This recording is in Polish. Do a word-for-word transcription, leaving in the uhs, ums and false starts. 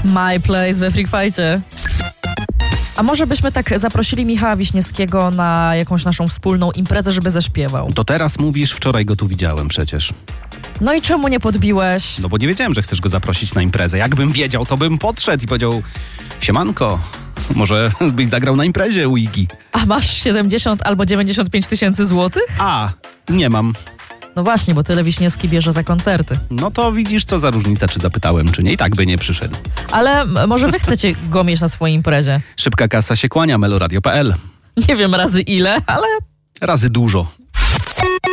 My Place we Freak Fightie. A może byśmy tak zaprosili Michała Wiśniewskiego na jakąś naszą wspólną imprezę, żeby zaśpiewał? To teraz mówisz, wczoraj go tu widziałem przecież. No i czemu nie podbiłeś? No bo nie wiedziałem, że chcesz go zaprosić na imprezę. Jakbym wiedział, to bym podszedł i powiedział: siemanko, może byś zagrał na imprezie u Iggy. A masz siedemdziesiąt albo dziewięćdziesiąt pięć tysięcy złotych? A, nie mam. No właśnie, bo tyle Wiśniewski bierze za koncerty. No to widzisz, co za różnica, czy zapytałem, czy nie. I tak by nie przyszedł. Ale m- może wy chcecie go mieć na swojej imprezie? Szybka kasa się kłania, meloradio kropka p l. Nie wiem razy ile, ale Razy dużo.